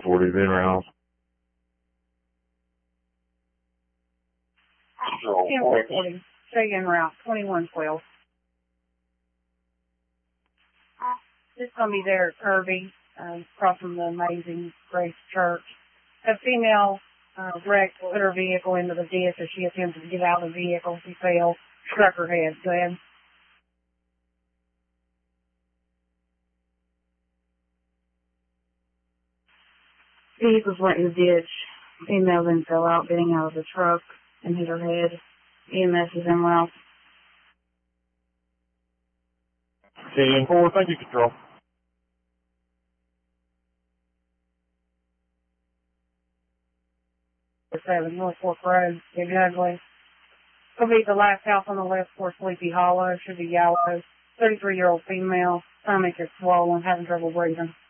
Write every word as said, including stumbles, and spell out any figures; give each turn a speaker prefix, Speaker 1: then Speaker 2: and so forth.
Speaker 1: forty, then rounds.
Speaker 2: ten four forty, Cheyenne route, twenty-one twelve. Just going to be there at Kirby, uh, across from the Amazing Grace Church. A female uh, wrecked, put her vehicle into the ditch as she attempted to get out of the vehicle. She fell, struck her head. Go ahead. Vehicles went in the ditch. Female then fell out, getting out of the truck and hit her head. E M S is en route.
Speaker 1: ten four, thank you, Control.
Speaker 2: seven, North Fork Road, Big Ugly. Will be the last house on the left for Sleepy Hollow. Should be yellow. thirty-three-year-old female. Stomach is swollen, having trouble breathing.